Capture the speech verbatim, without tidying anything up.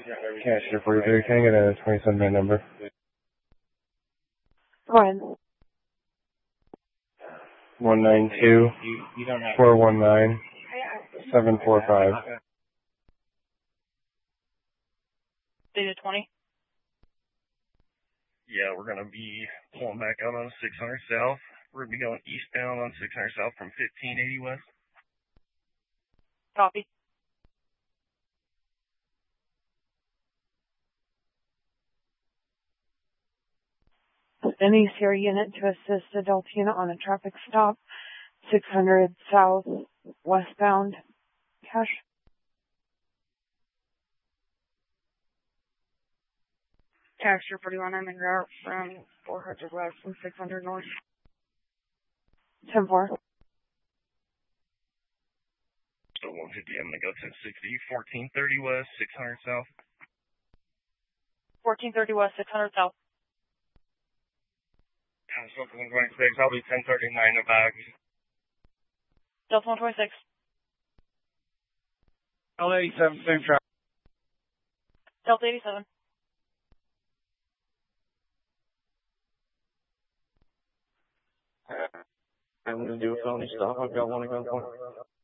Cashier forty-three, can I get a twenty-seven man number? Go ahead. one nine two, four one nine, seven four five. Data twenty? Yeah, we're going to be pulling back out on six hundred South. We're going to be going eastbound on six hundred South from fifteen eighty West. Copy. Any Sierra unit to assist adult unit on a traffic stop, six hundred South, westbound, cash. Cashier forty-one, I'm en route from four hundred West and six hundred North. ten four. So one fifty, I'm going to go ten sixty, fourteen thirty West, six hundred South. fourteen thirty West, six hundred South. Delta one twenty-six, I'll be ten thirty-nine in back. Delta one twenty-six. Delta eighty-seven, same traffic. Delta eighty-seven. I'm going to do a phony stop. I've got one to go for.